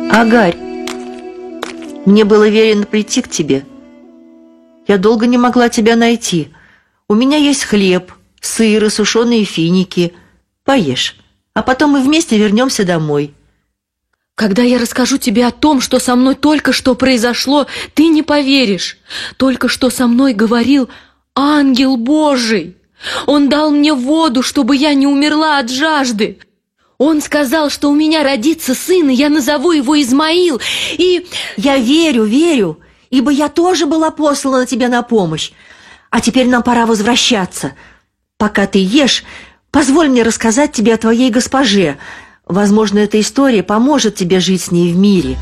Агарь, мне было велено прийти к тебе. Я долго не могла тебя найти. У меня есть хлеб, сыр и сушеные финики. Поешь, а потом мы вместе вернемся домой. Когда я расскажу тебе о том, что со мной только что произошло, ты не поверишь. Только что со мной говорил ангел Божий. Он дал мне воду, чтобы я не умерла от жажды. Он сказал, что у меня родится сын, и я назову его Измаил. И я верю, ибо я тоже была послана тебе на помощь. А теперь нам пора возвращаться. Пока ты ешь, позволь мне рассказать тебе о твоей госпоже. Возможно, эта история поможет тебе жить с ней в мире.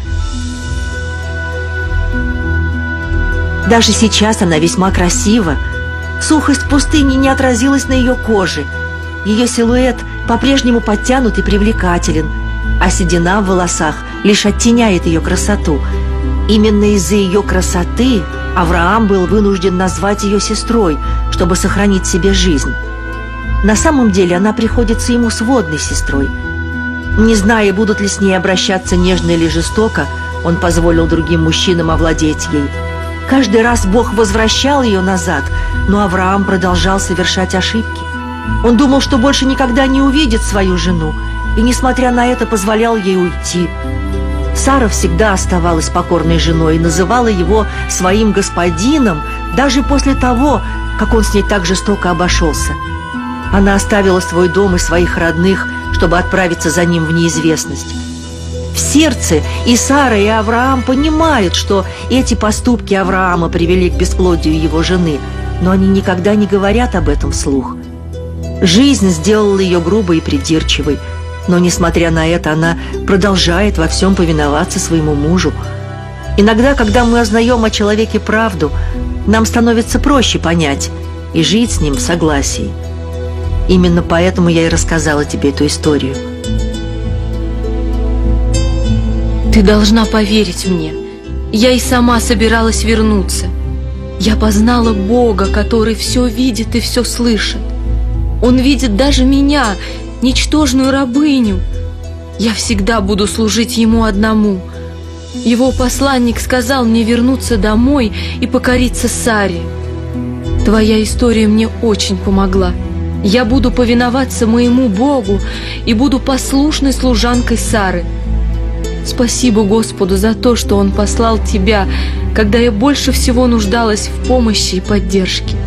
Даже сейчас она весьма красива. Сухость пустыни не отразилась на ее коже. Ее силуэт по-прежнему подтянут и привлекателен, а седина в волосах лишь оттеняет ее красоту. Именно из-за ее красоты Авраам был вынужден назвать ее сестрой, чтобы сохранить себе жизнь. На самом деле она приходится ему сводной сестрой. Не зная, будут ли с ней обращаться нежно или жестоко, он позволил другим мужчинам овладеть ей. Каждый раз Бог возвращал ее назад, но Авраам продолжал совершать ошибки. Он думал, что больше никогда не увидит свою жену, и, несмотря на это, позволял ей уйти. Сара всегда оставалась покорной женой и называла его своим господином даже после того, как он с ней так жестоко обошелся. Она оставила свой дом и своих родных, чтобы отправиться за ним в неизвестность. В сердце и Сара, и Авраам понимают, что эти поступки Авраама привели к бесплодию его жены, но они никогда не говорят об этом вслух. Жизнь сделала ее грубой и придирчивой, но, несмотря на это, она продолжает во всем повиноваться своему мужу. Иногда, когда мы узнаем о человеке правду, нам становится проще понять и жить с ним в согласии. Именно поэтому я и рассказала тебе эту историю. Ты должна поверить мне. Я и сама собиралась вернуться. Я познала Бога, который все видит и все слышит. Он видит даже меня, ничтожную рабыню. Я всегда буду служить Ему одному. Его посланник сказал мне вернуться домой и покориться Саре. Твоя история мне очень помогла. Я буду повиноваться моему Богу и буду послушной служанкой Сары. Спасибо Господу за то, что Он послал тебя, когда я больше всего нуждалась в помощи и поддержке.